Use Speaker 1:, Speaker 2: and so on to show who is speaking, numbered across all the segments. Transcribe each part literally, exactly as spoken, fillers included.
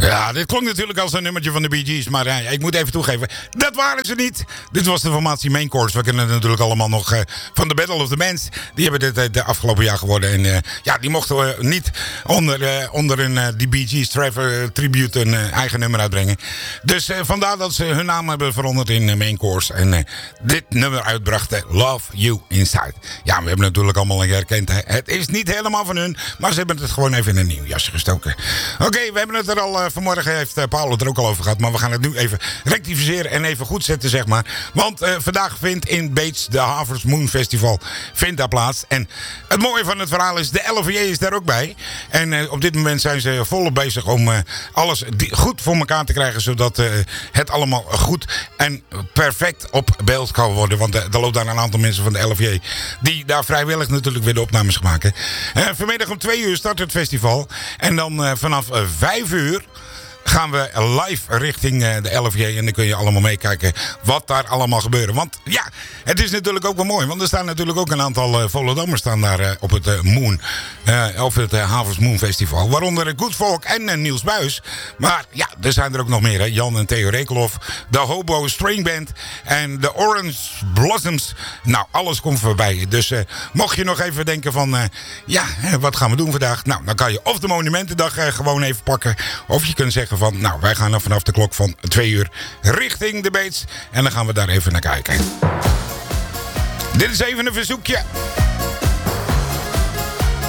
Speaker 1: Ja, dit klonk natuurlijk als een nummertje van de Bee Gees. Maar uh, ik moet even toegeven, dat waren ze niet. Dit was de formatie Main Course. We kennen het natuurlijk allemaal nog uh, van de Battle of the Bands. Die hebben dit uh, de afgelopen jaar geworden. En uh, ja, die mochten we uh, niet onder, uh, onder een uh, die Bee Gees Trevor Tribute een uh, eigen nummer uitbrengen. Dus uh, vandaar dat ze hun naam hebben veranderd in uh, Main Course. En uh, dit nummer uitbrachten, Love You Inside. Ja, we hebben natuurlijk allemaal herkend. Hè. Het is niet helemaal van hun, maar ze hebben het gewoon even in een nieuw jasje gestoken. Oké, okay, we hebben het er al... Uh, vanmorgen heeft uh, Paul het er ook al over gehad. Maar we gaan het nu even rectificeren en even goed zetten, zeg maar. Want uh, vandaag vindt in Beets de Harvest Moon Festival vindt daar plaats. En het mooie van het verhaal is, de L V J is daar ook bij. En uh, op dit moment zijn ze volop bezig om uh, alles goed voor elkaar te krijgen. Zodat uh, het allemaal goed en perfect op beeld kan worden. Want uh, er loopt daar een aantal mensen van de L V J die daar vrijwillig natuurlijk weer de opnames gaan maken. Uh, vanmiddag om twee uur start het festival. En dan uh, vanaf uh, vijf uur gaan we live richting uh, de L V J. En dan kun je allemaal meekijken wat daar allemaal gebeurt. Want ja, het is natuurlijk ook wel mooi. Want er staan natuurlijk ook een aantal uh, Volendammers staan daar uh, op het uh, Moon. Uh, of het uh, Harvest Moon Festival. Waaronder Good Folk en uh, Niels Buijs. Maar ja, er zijn er ook nog meer. Hè. Jan en Theo Rekelhoff. De Hobo String Band. En de Orange Blossoms. Nou, alles komt voorbij. Dus uh, mocht je nog even denken van... Uh, ja, wat gaan we doen vandaag? Nou, dan kan je of de Monumentendag uh, gewoon even pakken. Of je kunt zeggen van, nou, wij gaan dan vanaf de klok van twee uur richting de Beets. En dan gaan we daar even naar kijken. Dit is even een verzoekje.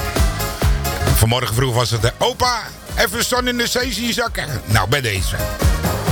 Speaker 1: Vanmorgen vroeg was het de opa, even zon in de zee zien zakken. Nou, bij deze.